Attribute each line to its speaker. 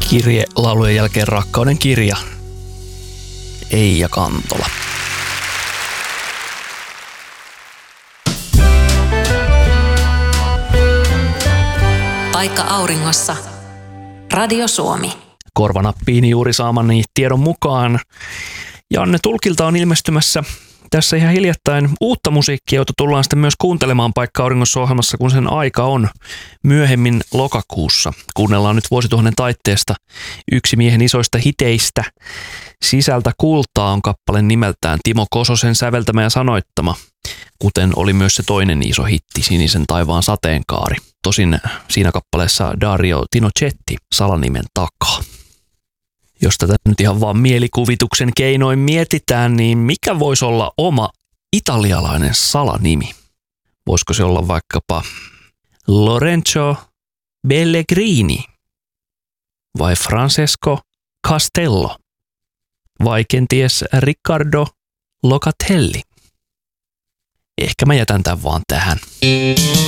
Speaker 1: Kirje laulujen jälkeen rakkauden kirja. Eija Kantola.
Speaker 2: Paikka auringossa. Radio Suomi.
Speaker 1: Korvanappiin juuri saamani tiedon mukaan Janne Tulkilta on ilmestymässä tässä ihan hiljattain uutta musiikkia, jota tullaan sitten myös kuuntelemaan Paikka auringossa -ohjelmassa, kun sen aika on myöhemmin lokakuussa. Kuunnellaan nyt vuosituhannen taitteesta yksi miehen isoista hiteistä. Sisältä kultaa on kappale nimeltään Timo Kososen säveltämä ja sanoittama, kuten oli myös se toinen iso hitti, Sinisen taivaan sateenkaari. Tosin siinä kappaleessa Dario Tinochetti salanimen takaa. Jos tätä nyt ihan vaan mielikuvituksen keinoin mietitään, niin mikä voisi olla oma italialainen salanimi? Voisiko se olla vaikkapa Lorenzo Pellegrini vai Francesco Castello vai kenties Riccardo Locatelli? Ehkä mä jätän tämän vaan tähän.